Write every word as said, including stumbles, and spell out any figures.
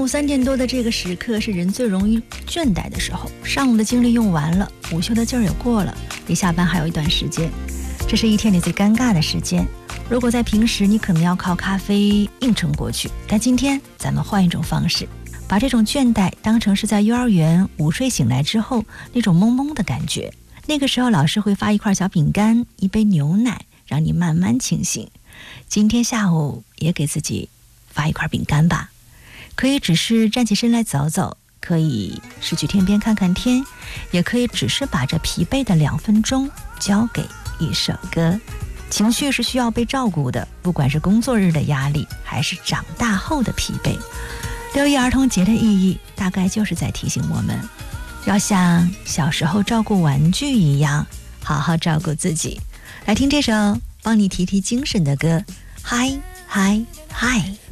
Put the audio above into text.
午三点多的这个时刻是人最容易倦怠的时候，上午的精力用完了，午休的劲儿也过了，离下班还有一段时间，这是一天里最尴尬的时间。如果在平时你可能要靠咖啡硬撑过去，但今天咱们换一种方式，把这种倦怠当成是在幼儿园午睡醒来之后那种懵懵的感觉。那个时候老师会发一块小饼干，一杯牛奶，让你慢慢清醒。今天下午也给自己发一块饼干吧，可以只是站起身来走走，可以是去天边看看天，也可以只是把这疲惫的两分钟交给一首歌。情绪是需要被照顾的，不管是工作日的压力，还是长大后的疲惫。六一儿童节的意义，大概就是在提醒我们，要像小时候照顾玩具一样，好好照顾自己。来听这首帮你提提精神的歌，嗨嗨嗨。